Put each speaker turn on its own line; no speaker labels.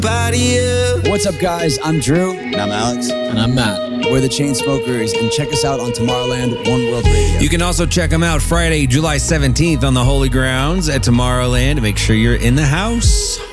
body up.
What's up, guys? I'm Drew.
And I'm Alex.
And I'm Matt.
We're the Chainsmokers, and check us out on Tomorrowland One World Radio.
You can also check them out Friday, July 17th on the Holy Grounds at Tomorrowland. Make sure you're in the house.